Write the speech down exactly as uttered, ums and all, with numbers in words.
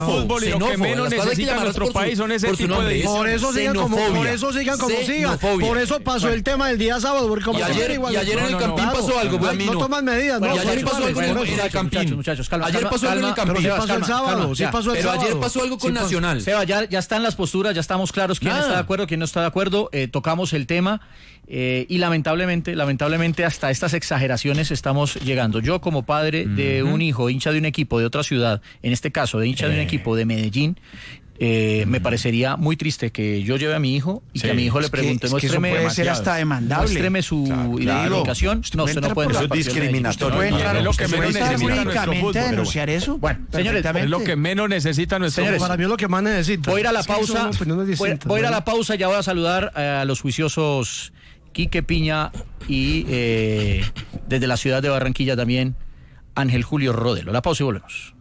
fútbol y lo que menos necesita nuestro país son ese tipo de... Por eso sigan como, por eso sigan como sigan. Por eso pasó el tema del día sábado, porque como y ayer, y ayer en el Campín pasó algo, no, no toman medidas, bueno, no. Y ayer pasó algo en el Campín. Muchachos, calma. Ayer pasó algo en el Campín. Pero sí pasó el sábado, sí pasó el Pero sábado. ayer pasó algo con Nacional. Seba, ya, ya están las posturas, ya estamos claros quién está de acuerdo, quién no está de acuerdo. Eh, tocamos el tema eh, y lamentablemente, lamentablemente hasta estas exageraciones estamos llegando. Yo como padre de un hijo, hincha de un equipo de otra ciudad, en este caso de hincha de un equipo de Medellín, Eh, me parecería muy triste que yo lleve a mi hijo y sí, que a mi hijo le pregunte, es que, es que muéstreme, eso puede ser hasta demandable. muéstreme su claro, identificación. Claro. No, usted no puede entrar por eso es discriminatorio. Puede entrar, es lo que menos necesita nuestro fútbol, a denunciar bueno. eso. Bueno, señores, es lo que menos necesita nuestro fútbol. Para mí es lo que más necesita. Voy a ir a la es que pausa. Voy, voy a ir a la pausa, ya voy a saludar a los juiciosos Quique Piña y eh, desde la ciudad de Barranquilla también Ángel Julio Rodelo. La pausa y volvemos.